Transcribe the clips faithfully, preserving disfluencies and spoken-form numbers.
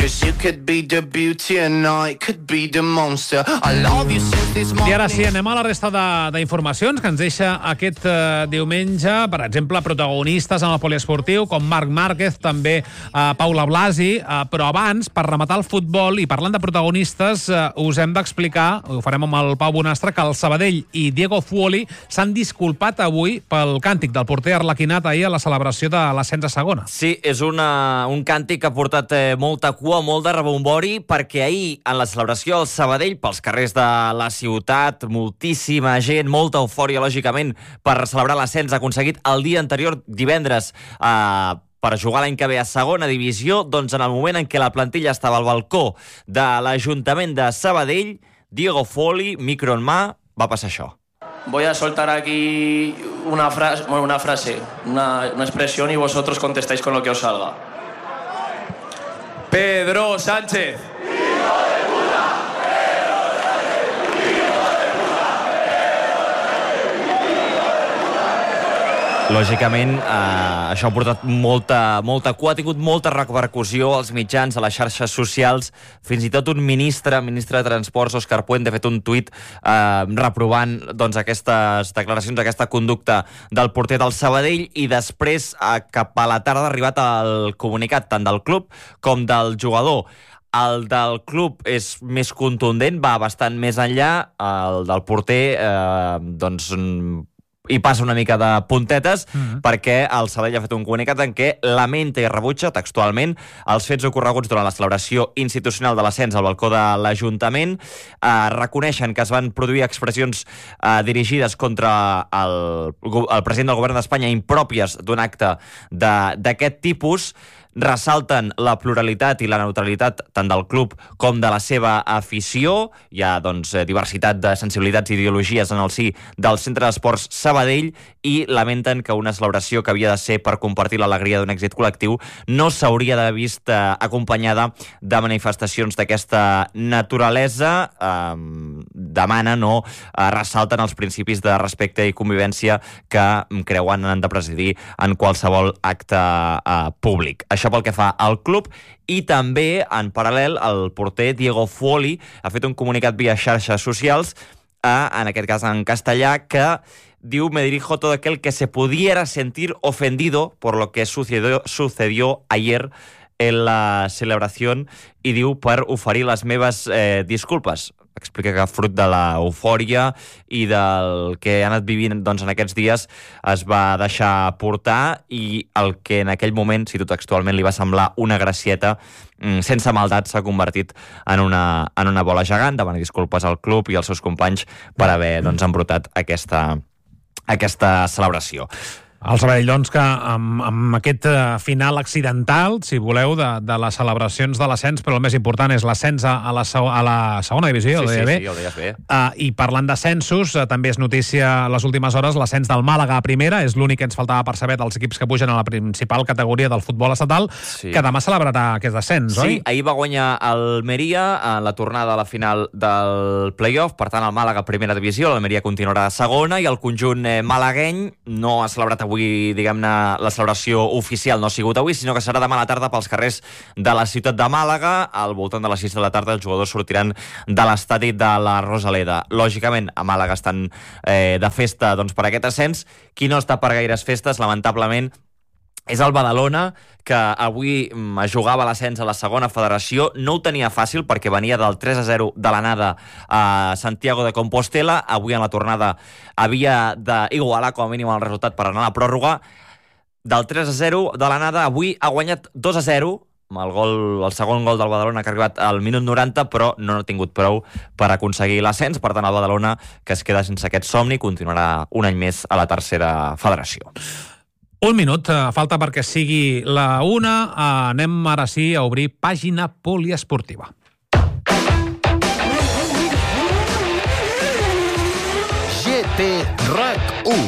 'Cause you could be the beauty and I could be the monster. I love you since this morning. I ara sí, anem a la resta d'informacions que ens deixa aquest eh, diumenge. Per exemple, protagonistes en el poliesportiu, com Marc Márquez, també eh, Paula Blasi. Eh, però abans, per rematar el futbol i parlant de protagonistes, eh, us hem d'explicar, ho farem amb el Pau Bonastre, que el Sabadell i Diego Fuoli s'han disculpat avui pel càntic del porter arlequinat ahir a la celebració de l'ascens a segona. Sí, és una, un càntic que ha portat eh, molta cua, molt de rebombori, perquè ahir, en la celebració al Sabadell, pels carrers de la ciutat, moltíssima gent, molta eufòria, lògicament, per celebrar l'ascens, ha aconseguit el dia anterior, divendres, eh, per jugar l'any que ve a segona divisió, doncs en el moment en què la plantilla estava al balcó de l'Ajuntament de Sabadell, Diego Fuoli, micro en mà, va passar això. Voy a soltar aquí una frase, bueno, una frase, una, una expresión y vosotros contestáis con lo que os salga. Pedro Sánchez. ¡Hijo de puta! Pedro Sánchez. ¡Hijo de puta! Lògicament, eh, això ha portat molta, molta cua, ha tingut molta repercussió als mitjans, a les xarxes socials, fins i tot un ministre, ministre de Transports, Òscar Puente, ha fet un tuit eh, reprovant doncs, aquestes declaracions, aquesta conducta del porter del Sabadell, i després, eh, cap a la tarda, ha arribat el comunicat tant del club com del jugador. El del club és més contundent, va bastant més enllà, el del porter, eh, doncs... i passa una mica de puntetes, mm-hmm. perquè el Sabadell ha fet un comunicat en què lamenta i rebutja textualment els fets ocorreguts durant la celebració institucional de l'ascens al balcó de l'Ajuntament. Eh, reconeixen que es van produir expressions eh, dirigides contra el, el president del govern d'Espanya impròpies d'un acte d'aquest tipus. Ressalten la pluralitat i la neutralitat tant del club com de la seva afició. Hi ha doncs, diversitat de sensibilitats i ideologies en el si del Centre d'Esports Sabadell, i lamenten que una celebració que havia de ser per compartir l'alegria d'un èxit col·lectiu no s'hauria d'haver vist eh, acompanyada de manifestacions d'aquesta naturalesa. Eh, demanen o eh, ressalten els principis de respecte i convivència que creuen han de presidir en qualsevol acte eh, públic. Això pel que fa al club. I també, en paral·lel, el porter Diego Fuoli ha fet un comunicat via xarxes socials, eh, en aquest cas en castellà, que diu: me dirijo a todo aquel que se pudiera sentir ofendido por lo que sucedió, sucedió ayer en la celebración, i diu per oferir les meves eh, disculpes. Explica que fruit de l'eufòria i del que ha anat vivint doncs, en aquests dies es va deixar portar, i el que en aquell moment, cito textualment, li va semblar una gracieta sense maldat s'ha convertit en una, en una bola gegant. Demana disculpes al club i als seus companys per haver doncs, embrutat aquesta, aquesta celebració. El Sabadell, doncs, que amb, amb aquest uh, final accidental, si voleu, de, de les celebracions de l'ascens, però el més important és l'ascens a, la, a la segona divisió, sí, ho deia sí, bé. Sí, ho deies bé. Uh, I parlant d'ascensos, uh, també és notícia a les últimes hores l'ascens del Màlaga a primera, és l'únic que ens faltava per saber dels equips que pugen a la principal categoria del futbol estatal, sí. que demà celebrarà aquest ascens, sí, oi? Sí, ahir va guanyar el Almeria en la tornada a la final del play-off, per tant el Màlaga a primera divisió, l'Almeria continuarà a segona, i el conjunt eh, malagueny no ha celebrat avui, diguem-ne, la celebració oficial no ha sigut avui, sinó que serà demà a la tarda pels carrers de la ciutat de Màlaga. Al voltant de les sis de la tarda els jugadors sortiran de l'estadi de la Rosaleda. Lògicament, a Màlaga estan eh, de festa doncs, per aquest ascens. Qui no està per gaires festes, lamentablement, és el Badalona, que avui es jugava l'ascens a la segona federació. No ho tenia fàcil perquè venia del tres a zero de l'anada a Santiago de Compostela. Avui en la tornada havia d'igualar com a mínim el resultat per anar a la pròrroga. Del tres a zero de l'anada, avui ha guanyat dos a zero, amb el, gol, el segon gol del Badalona que ha arribat al minut noranta, però no ha tingut prou per aconseguir l'ascens. Per tant, el Badalona, que es queda sense aquest somni, continuarà un any més a la tercera federació. Un minut, falta perquè sigui la una. Anem ara sí a obrir pàgina poliesportiva. G T RAC u.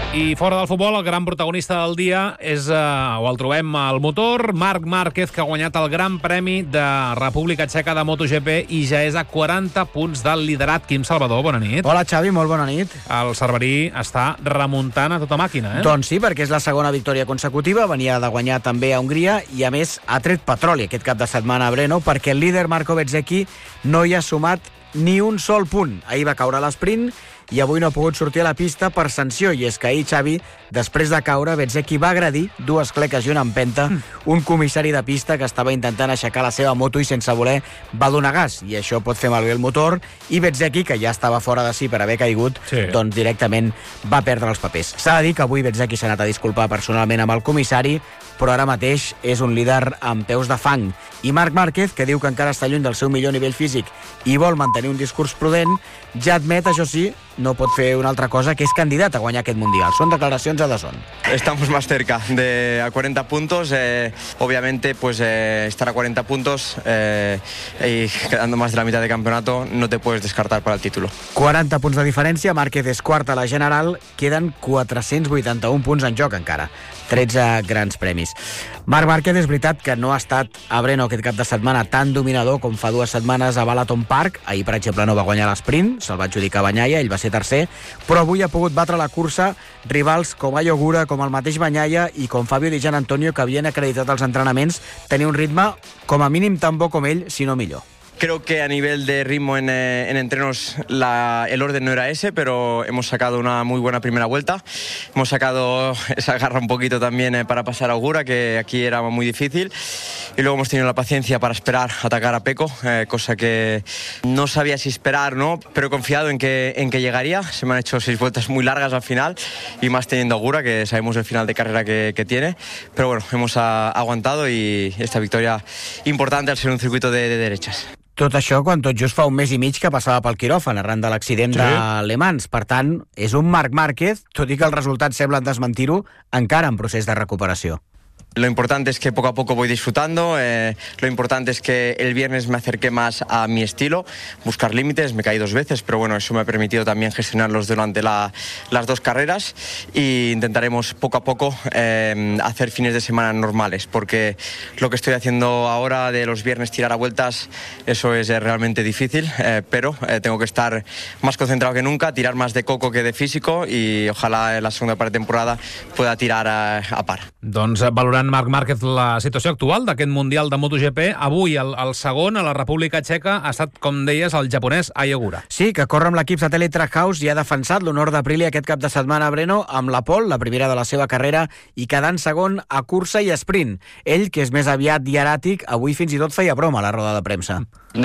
I fora del futbol, el gran protagonista del dia és, eh, o el trobem al motor, Marc Márquez, que ha guanyat el Gran Premi de República Txeca de MotoGP i ja és a quaranta punts del liderat. Quim Salvador, bona nit. Hola, Xavi, molt bona nit. El cerverí està remuntant a tota màquina, eh? Doncs sí, perquè és la segona victòria consecutiva, venia de guanyar també a Hongria i, a més, ha tret petroli aquest cap de setmana a Brno, perquè el líder Marco Bezzecchi no hi ha sumat ni un sol punt. Ahir va caure a l'esprint i avui no ha pogut sortir a la pista per sanció, i és que ahir, Xavi, després de caure, Bezzecchi va agredir dues cleques i una empenta un comissari de pista que estava intentant aixecar la seva moto i sense voler va donar gas, i això pot fer malbé el motor, i Bezzecchi, que ja estava fora de si per haver caigut, sí. doncs directament va perdre els papers. S'ha de dir que avui Bezzecchi s'ha anat a disculpar personalment amb el comissari, però ara mateix és un líder amb peus de fang. I Marc Márquez, que diu que encara està lluny del seu millor nivell físic i vol mantenir un discurs prudent, ja admet, això sí, no pot fer una altra cosa, que és candidat a guanyar aquest Mundial. Són declaracions a DAZN. Estamos más cerca de a cuarenta puntos. Eh, obviamente, pues eh, estar a cuarenta puntos eh, y quedando más de la mitad de campeonato, no te puedes descartar para el título. quaranta punts de diferència, Márquez és quart a la general, queden quatre-cents vuitanta-un punts en joc encara. tretze grans premis. Marc Márquez és veritat que no ha estat a Brno aquest cap de setmana tan dominador com fa dues setmanes a Balaton Park. Ahir, per exemple, no va guanyar l'esprint, se'l va adjudicar Bagnaia, ell va ser tercer, però avui ha pogut batre la cursa rivals com Ayo Ogura, com el mateix Bagnaia i com Fabio Di Gianantonio, que havien acreditat als entrenaments tenir un ritme com a mínim tan bo com ell, si no millor. Creo que a nivel de ritmo en, en entrenos la, el orden no era ese, pero hemos sacado una muy buena primera vuelta. Hemos sacado esa garra un poquito también eh, para pasar a Ogura, que aquí era muy difícil. Y luego hemos tenido la paciencia para esperar atacar a Pecco, eh, cosa que no sabía si esperar, ¿no? Pero he confiado en que, en que llegaría. Se me han hecho seis vueltas muy largas al final, y más teniendo a Ogura, que sabemos el final de carrera que, que tiene. Pero bueno, hemos a, aguantado, y esta victoria importante al ser un circuito de, de derechas. Tot això quan tot just fa un mes i mig que passava pel quiròfan arran de l'accident sí. de Le Mans. Per tant, és un Marc Márquez, tot i que els resultats semblen desmentir-ho, encara en procés de recuperació. Lo importante es que poco a poco voy disfrutando, eh, lo importante es que el viernes me acerqué más a mi estilo, buscar límites, me caí dos veces, pero bueno, eso me ha permitido también gestionarlos durante la, las dos carreras, y intentaremos poco a poco eh, hacer fines de semana normales, porque lo que estoy haciendo ahora de los viernes tirar a vueltas, eso es eh, realmente difícil, eh, pero eh, tengo que estar más concentrado que nunca, tirar más de coco que de físico, y ojalá en la segunda parte de temporada pueda tirar a, a par. Doncs valorant Marc Márquez la situació actual d'aquest Mundial de MotoGP, avui el, el segon a la República Txeca ha estat, com deies, el japonès Ayo Ogura. Sí, que corre amb l'equip satèl·lit Trackhouse i ha defensat l'honor d'Aprilia aquest cap de setmana a Brno amb la pole, la primera de la seva carrera, i quedant segon a cursa i sprint. Ell, que és més aviat hieràtic, avui fins i tot feia broma a la roda de premsa.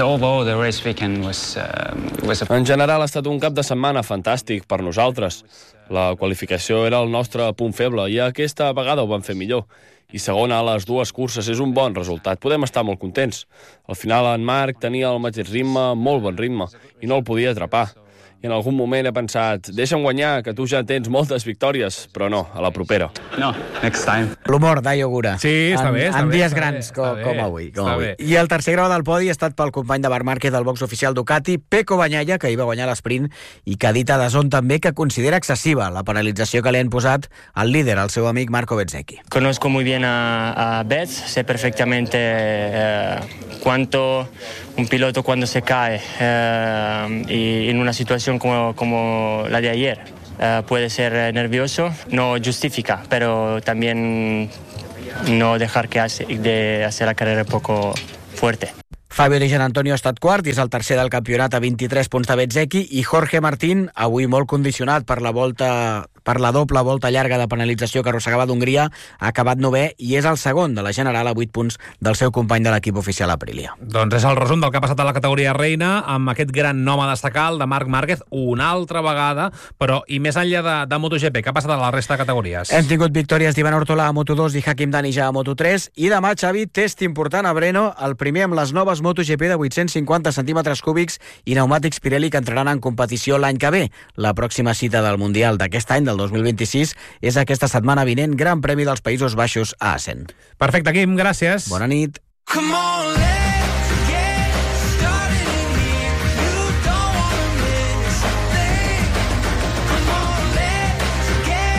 En general ha estat un cap de setmana fantàstic per nosaltres. La qualificació era el nostre punt feble i aquesta vegada ho vam fer millor. I segona a les dues curses és un bon resultat. Podem estar molt contents. Al final en Marc tenia el mateix ritme, molt bon ritme, i no el podia atrapar. I en algun moment he pensat, deixa'm guanyar, que tu ja tens moltes victòries, però no, a la propera. No, next time. L'humor d'Ayo Ogura. Sí, està en, bé, està en bé. dies està grans, bé, com, bé, com avui. Com avui. Bé. I el tercer grau del podi ha estat pel company de Marc Márquez del box oficial Ducati, Pecco Bagnaia, que hi va guanyar l'esprint, i que ha dit a DAZN també que considera excessiva la penalització que li han posat al líder, el seu amic Marco Bezzecchi. Conozco muy bien a, a Bez, sé perfectamente eh, cuánto un piloto cuando se cae eh, y en una situación como, como la de ayer uh, puede ser nervioso, no justifica, pero también no dejar que hace, de hacer la carrera un poco fuerte. Fabio Di Gianantonio ha estat quart i és el tercer del campionat a vint-i-tres punts de Bezzecchi, i Jorge Martín, avui molt condicionat per la volta per la doble volta llarga de penalització que arrossegava d'Hongria, ha acabat novè i és el segon de la general a vuit punts del seu company de l'equip oficial Aprilia. Doncs és el resum del que ha passat a la categoria reina amb aquest gran nom a destacar, el de Marc Márquez, una altra vegada, però i més enllà de, de MotoGP, què ha passat a la resta de categories? Hem tingut victòries d'Ivan Ortola a Moto dos i Hakim Dani ja a Moto tres, i demà, Xavi, test important a Brno, el primer amb les noves MotoGP de vuit-cents cinquanta centímetres cúbics i pneumàtics Pirelli que entraran en competició l'any que ve. La pròxima cita del Mundial d'aquest any, del dos mil vint-i-sis, és aquesta setmana vinent, Gran Premi dels Països Baixos a Assen. Perfecte, Quim, gràcies. Bona nit. Come on, let's get started in here. You don't wanna miss a thing. Come on, let's get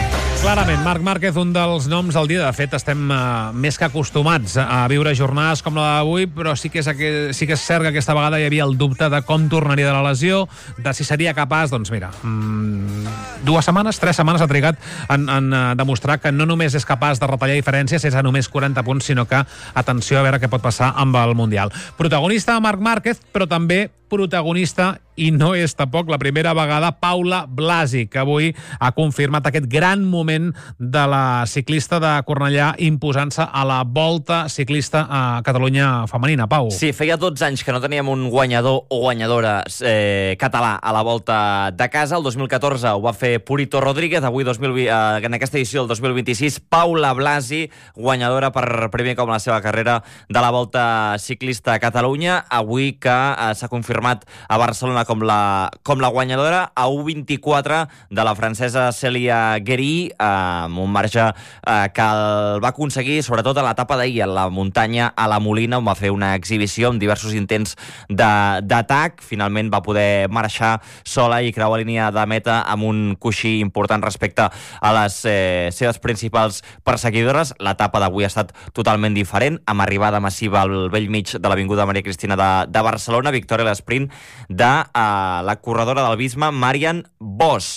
Clarament, Marc Márquez, un dels noms del dia. De fet, estem uh, més que acostumats a viure jornades com la d'avui, però sí que, és aqu... sí que és cert que aquesta vegada hi havia el dubte de com tornaria de la lesió, de si seria capaç, doncs mira, mmm, dues setmanes, tres setmanes ha trigat en, en uh, demostrar que no només és capaç de retallar diferències, és a només quaranta punts, sinó que, atenció a veure què pot passar amb el Mundial. Protagonista Marc Márquez, però també protagonista, i no és tampoc la primera vegada, Paula Blasi, que avui ha confirmat aquest gran moment de la ciclista de Cornellà imposant-se a la Volta Ciclista a Catalunya femenina. Pau. Sí, feia dotze anys que no teníem un guanyador o guanyadora eh, català a la Volta de casa. El dos mil catorze ho va fer Purito Rodríguez, avui dos mil vint, eh, en aquesta edició del dos mil vint-i-sis, Paula Blasi, guanyadora per primer cop en la seva carrera de la Volta Ciclista a Catalunya, avui que eh, s'ha confirmat a Barcelona com la, com la guanyadora a u vint-i-quatre de la francesa Cèlia Guéry, eh, amb un marge eh, que el va aconseguir sobretot a l'etapa d'ahir, a la muntanya a la Molina, on va fer una exhibició amb diversos intents d'atac. Finalment va poder marxar sola i creuar línia de meta amb un coixí important respecte a les eh, seves principals perseguidores. L'etapa d'avui ha estat totalment diferent, amb arribada massiva al vell mig de l'Avinguda Maria Cristina de, de Barcelona, victòria a l'esprint de uh, la corredora del Bisma, Marian Vos.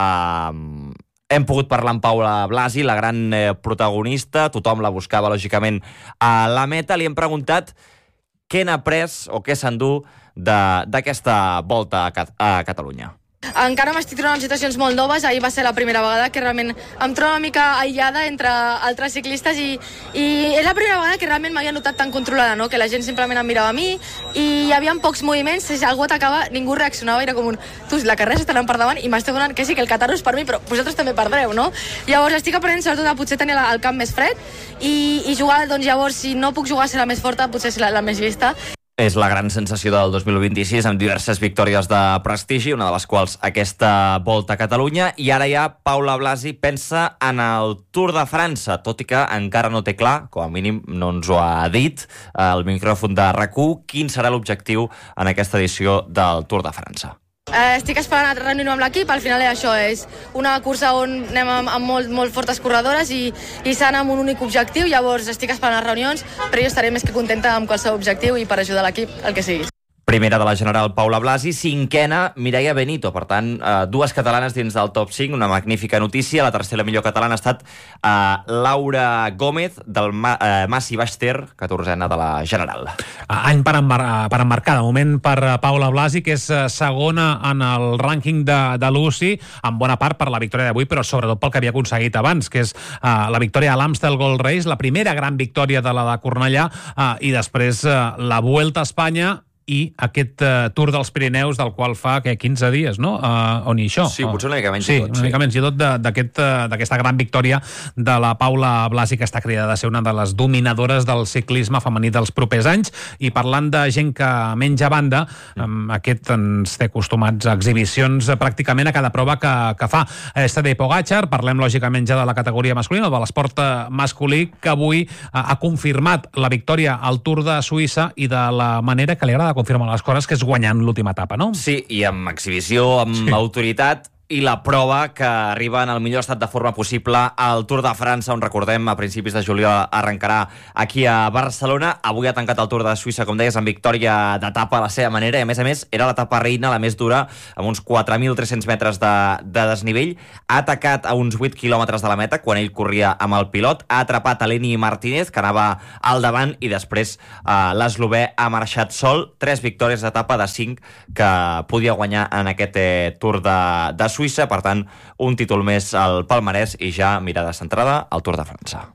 Uh, hem pogut parlar amb Paula Blasi, la gran eh, protagonista, tothom la buscava, lògicament, a la meta. Li hem preguntat què n'ha pres o què s'endú d'aquesta volta a, Cat a Catalunya. Encara m'estic trobant en situacions molt noves. Ahir va ser la primera vegada que realment em trobo una mica aïllada entre altres ciclistes i, i és la primera vegada que realment m'havia notat tan controlada, no? Que la gent simplement em mirava a mi i hi havia pocs moviments, si algú atacava ningú reaccionava, era com un tu, la carrera s'està anant per davant i m'estic donant que sí, que el Qatar és per mi, però vosaltres també perdreu, no? Llavors estic aprenent sobretot a potser tenir el camp més fred i, i jugar, doncs llavors si no puc jugar a ser la més forta, potser ser la, la més vista. És la gran sensació del dos mil vint-i-sis, amb diverses victòries de prestigi, una de les quals aquesta Volta a Catalunya, i ara ja Paula Blasi pensa en el Tour de França, tot i que encara no té clar, com a mínim no ens ho ha dit, el micròfon de RAC u, quin serà l'objectiu en aquesta edició del Tour de França. Eh, estic esperant a reunir-me amb l'equip. Al final això és una cursa on anem amb, amb molt, molt fortes corredores i, i s'han amb un únic objectiu. Llavors estic esperant les reunions, però jo estaré més que contenta amb qualsevol objectiu i per ajudar l'equip, el que sigui. Primera de la general Paula Blasi, cinquena Mireia Benito, per tant, eh, dues catalanes dins del top cinc, una magnífica notícia. La tercera millor catalana ha estat eh, Laura Gómez, del Ma eh, Massi Baix Ter, catorzena de la general. Any per, enmar per emmarcar, de moment per Paula Blasi, que és segona en el rànquing de, de l'U C I, en bona part per la victòria d'avui, però sobretot pel que havia aconseguit abans, que és eh, la victòria a l'Amstel Gold Race, la primera gran victòria de la de Cornellà, eh, i després eh, la Vuelta a Espanya, i aquest uh, Tour dels Pirineus, del qual fa que quinze dies, no? Uh, on hi això? Sí, potser una mica menys sí, i tot. Una mica menys i tot d'aquesta aquest, uh, gran victòria de la Paula Blasi, que està cridada a ser una de les dominadores del ciclisme femení dels propers anys. I parlant de gent que menja banda, um, aquest ens té acostumats a exhibicions pràcticament a cada prova que, que fa. Tadej Pogačar, parlem lògicament ja de la categoria masculina, de l'esport masculí, que avui uh, ha confirmat la victòria al Tour de Suïssa i de la manera que li agrada confirmar les coses, que és guanyant l'última etapa, no? Sí, i amb exhibició, amb sí. autoritat, i la prova que arriba en el millor estat de forma possible al Tour de França, on recordem a principis de juliol arrencarà aquí a Barcelona. Avui ha tancat el Tour de Suïssa, com deies, amb victòria d'etapa a la seva manera, i a més a més era l'etapa reina, la més dura, amb uns quatre mil tres-cents metres de, de desnivell. Ha atacat a uns vuit quilòmetres de la meta, quan ell corria amb el pilot, ha atrapat a Lenny Martínez, que anava al davant, i després eh, l'eslovè ha marxat sol. Tres victòries d'etapa de cinc que podia guanyar en aquest eh, Tour de, de Suïssa, per tant, un títol més al palmarès i ja mirada centrada al Tour de França.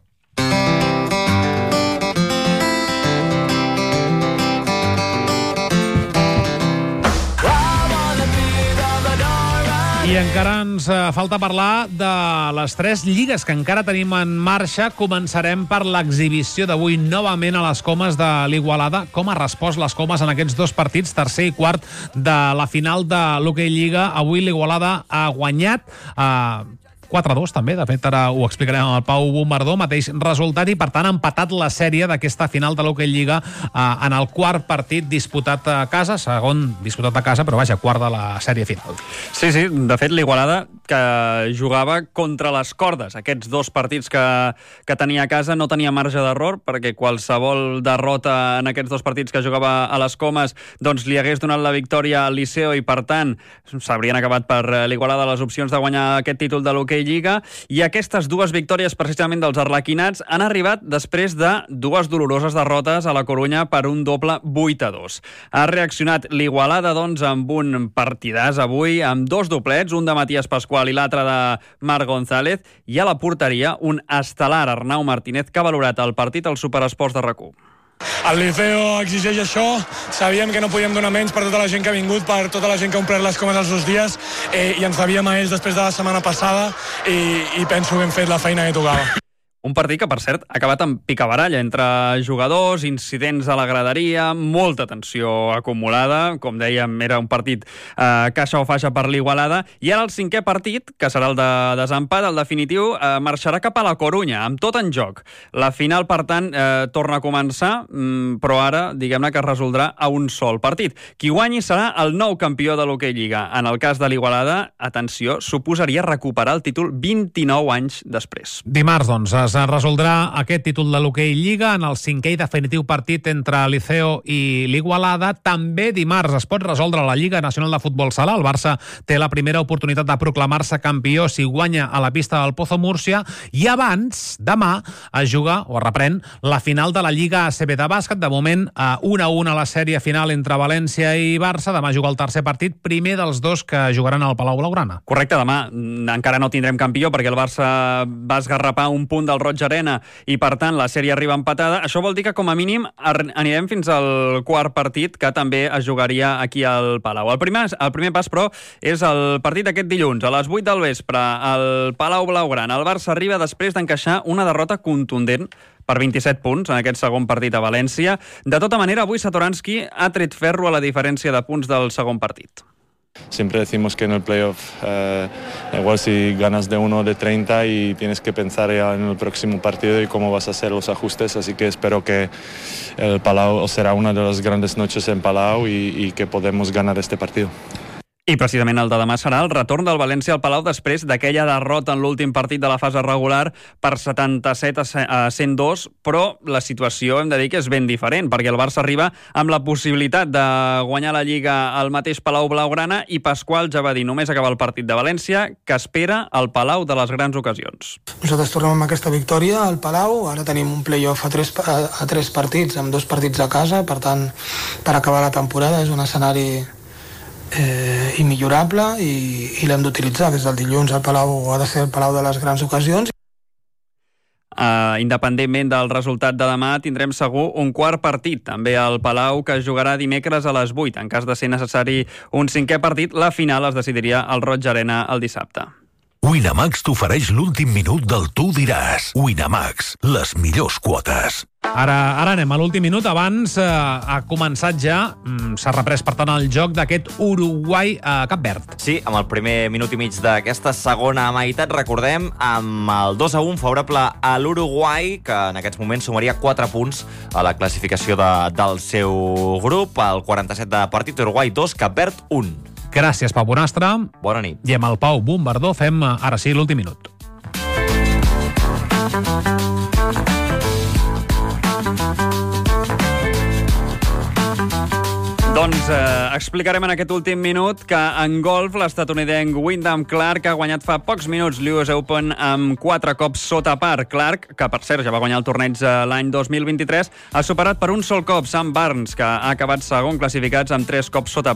I encara ens falta parlar de les tres lligues que encara tenim en marxa. Començarem per l'exhibició d'avui novament a les Comes de l'Igualada. Com ha respost les Comes en aquests dos partits, tercer i quart de la final de l'Hockey Lliga? Avui l'Igualada ha guanyat. Eh, quatre a dos també, de fet ara ho explicarem amb el Pau Bombardó, mateix resultat, i per tant empatat la sèrie d'aquesta final de l'Hockey Lliga eh, en el quart partit disputat a casa, segon disputat a casa, però vaja, quart de la sèrie final. Sí, sí, de fet l'Igualada que jugava contra les cordes. Aquests dos partits que, que tenia a casa no tenia marge d'error, perquè qualsevol derrota en aquests dos partits que jugava a les Comes doncs li hagués donat la victòria al Liceo i per tant s'haurien acabat per l'Igualada les opcions de guanyar aquest títol de l'Hockey Lliga, i aquestes dues victòries precisament dels arlequinats han arribat després de dues doloroses derrotes a la Corunya per un doble vuit a dos. Ha reaccionat l'Igualada doncs amb un partidàs avui, amb dos doblets, un de Matías Pascual i l'altre de Marc González, i a la porteria un estel·lar Arnau Martínez que ha valorat el partit al Superesports de RAC u. El Liceo exigeix això, sabíem que no podíem donar menys per tota la gent que ha vingut, per tota la gent que ha omplert les Comes els dos dies, eh, i ens devíem a ells després de la setmana passada, i, i penso que hem fet la feina que tocava. Un partit que, per cert, ha acabat amb picabaralla entre jugadors, incidents a la graderia, molta tensió acumulada. Com dèiem, era un partit eh, caixa o faixa per l'Igualada. I ara el cinquè partit, que serà el de desempat, el definitiu, eh, marxarà cap a la Corunya, amb tot en joc. La final, per tant, eh, torna a començar, mm, però ara, diguem-ne que es resoldrà a un sol partit. Qui guanyi serà el nou campió de l'Hockey Lliga. En el cas de l'Igualada, atenció, suposaria recuperar el títol vint-i-nou anys després. Dimarts, doncs, es resoldrà aquest títol de l'Hockey Lliga en el cinquè i definitiu partit entre Liceo i l'Igualada. També dimarts es pot resoldre la Lliga Nacional de Futbol Sala. El Barça té la primera oportunitat de proclamar-se campió si guanya a la pista del Pozo Múrcia, i abans, demà, es juga o es reprèn la final de la Lliga A C B de bàsquet. De moment, un a un a la sèrie final entre València i Barça. Demà juga el tercer partit, primer dels dos que jugaran al Palau Blaugrana. Correcte, demà encara no tindrem campió perquè el Barça va esgarrapar un punt del Roig Arena i, per tant, la sèrie arriba empatada. Això vol dir que, com a mínim, anirem fins al quart partit, que també es jugaria aquí al Palau. El primer, el primer pas, però, és el partit aquest dilluns, a les vuit del vespre, al Palau Blaugrana. El Barça arriba després d'encaixar una derrota contundent per vint-i-set punts en aquest segon partit a València. De tota manera, avui Satoranski ha tret ferro a la diferència de punts del segon partit. Siempre decimos que en el playoff, eh, igual si ganas de uno de treinta y tienes que pensar ya en el próximo partido y cómo vas a hacer los ajustes, así que espero que el Palau será una de las grandes noches en Palau y, y que podemos ganar este partido. I precisament el de demà serà el retorn del València al Palau després d'aquella derrota en l'últim partit de la fase regular per setanta-set a cent dos, però la situació hem de dir que és ben diferent, perquè el Barça arriba amb la possibilitat de guanyar la Lliga al mateix Palau Blaugrana, i Pasqual ja va dir només acabar el partit de València que espera el Palau de les grans ocasions. Nosaltres tornem amb aquesta victòria al Palau, ara tenim un play-off a tres, a, a tres partits, amb dos partits a casa, per tant, per acabar la temporada és un escenari Eh, immillorable i, i l'hem d'utilitzar. Des del dilluns al Palau ha de ser el Palau de les grans ocasions. Uh, independentment del resultat de demà, tindrem segur un quart partit també al Palau, que es jugarà dimecres a les vuit. En cas de ser necessari un cinquè partit, la final es decidiria al Roig Arena el dissabte. Winamax t'ofereix l'últim minut del Tu diràs. Winamax, les millors quotes. Ara, ara anem a l'últim minut. Abans eh, ha començat ja, mm, s'ha reprès per tant el joc d'aquest Uruguai a Cap Verd. Sí, amb el primer minut i mig d'aquesta segona meitat, recordem, amb el dos a un favorable a l'Uruguai, que en aquests moments sumaria quatre punts a la classificació de, del seu grup. El quaranta-set de partit, Uruguai dos, Cap Verd un. Gràcies, Pau Bonastre. Bona nit. I amb el Pau Bombardó fem, ara sí, l'últim minut. Doncs eh, explicarem en aquest últim minut que en golf l'estatunidenc Wyndham Clark ha guanyat fa pocs minuts l'U S Open amb quatre cops sota par. Clark, que per cert ja va guanyar el torneig l'any dos mil vint-i-tres, ha superat per un sol cop Sam Burns, que ha acabat segon classificats amb tres cops sota par.